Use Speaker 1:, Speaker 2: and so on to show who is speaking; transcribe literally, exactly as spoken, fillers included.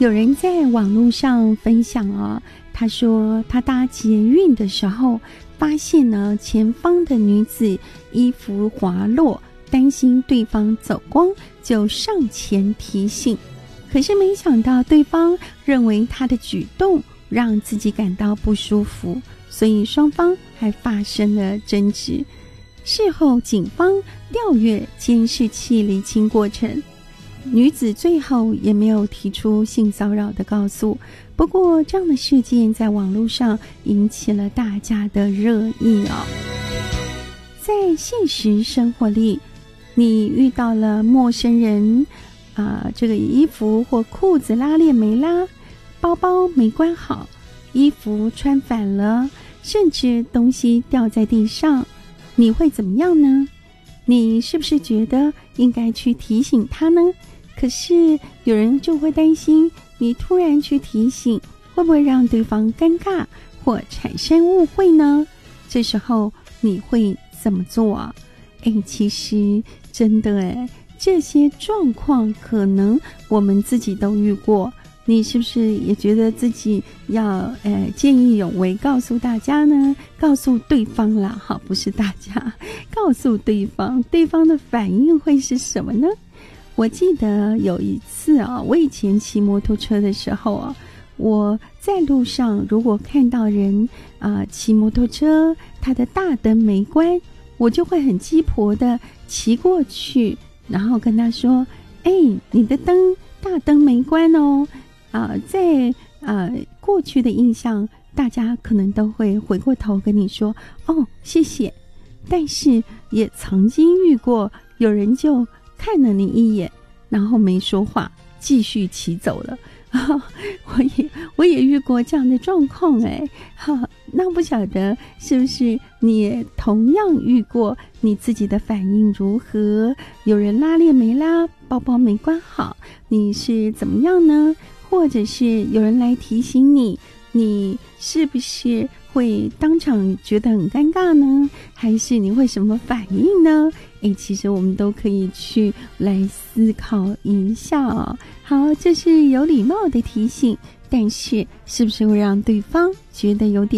Speaker 1: 有人在网络上分享啊，他说他搭捷运的时候发现呢，前方的女子衣服滑落，担心对方走光，就上前提醒。可是没想到对方认为他的举动让自己感到不舒服，所以双方还发生了争执。事后警方调阅监视器厘清过程，女子最后也没有提出性骚扰的告诉。不过这样的事件在网络上引起了大家的热议哦。在现实生活里，你遇到了陌生人啊、呃，这个衣服或裤子拉链没拉，包包没关好，衣服穿反了，甚至东西掉在地上，你会怎么样呢？你是不是觉得应该去提醒他呢？可是有人就会担心，你突然去提醒，会不会让对方尴尬或产生误会呢？这时候你会怎么做啊？哎，其实真的哎，这些状况可能我们自己都遇过。你是不是也觉得自己要呃见义勇为告诉大家呢？告诉对方啦，好，不是大家，告诉对方，对方的反应会是什么呢？我记得有一次啊，我以前骑摩托车的时候啊，我在路上如果看到人啊、呃、骑摩托车，他的大灯没关，我就会很鸡婆的骑过去，然后跟他说：“哎，你的灯大灯没关哦。”啊、呃，在呃过去的印象，大家可能都会回过头跟你说：“哦，谢谢。”但是也曾经遇过有人就看了你一眼，然后没说话，继续骑走了。我也我也遇过这样的状况哎，哈，那不晓得是不是你也同样遇过？你自己的反应如何？有人拉链没拉，包包没关好，你是怎么样呢？或者是有人来提醒你，你是不是会当场觉得很尴尬呢？还是你会什么反应呢？诶，其实我们都可以去来思考一下哦。好，这是有礼貌的提醒，但是是不是会让对方觉得有点